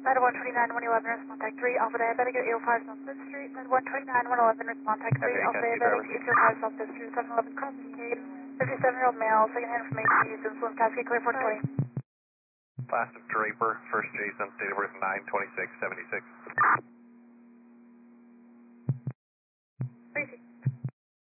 Med 129, 111, respond tech 3, Alpha Diabetic at 805 South 5th Street. Med 129, 111, respond tech 3, Okay, Alpha can I see Diabetic driver? 805 South 5th Street, 711 Crossing Gate. 57-year-old male, secondhand information used insulin cascade clear 420. Class of Draper, first Jason, date of birth 9/26/76.